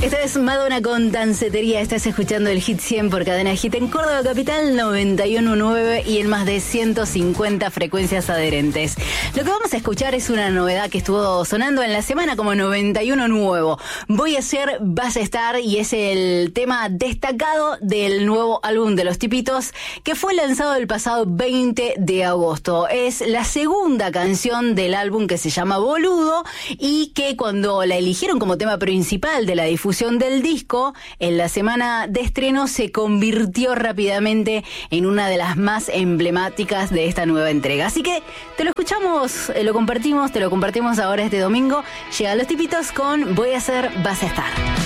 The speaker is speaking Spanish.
Esta es Madonna con Dancetería. Estás escuchando el Hit 100 por Cadena Hit en Córdoba Capital 91.9 y en más de 150 frecuencias adherentes. Lo que vamos a escuchar es una novedad que estuvo sonando en la semana como 91 nuevo. Voy a ser, vas a estar, y es el tema destacado del nuevo álbum de Los Tipitos que fue lanzado el pasado 20 de agosto. Es la segunda canción del álbum, que se llama Boludo, y que cuando la eligieron como tema principal de la difusión del disco, en la semana de estreno se convirtió rápidamente en una de las más emblemáticas de esta nueva entrega. Así que te lo escuchamos, te lo compartimos ahora este domingo. Llegan Los Tipitos con Voy a ser, vas a estar.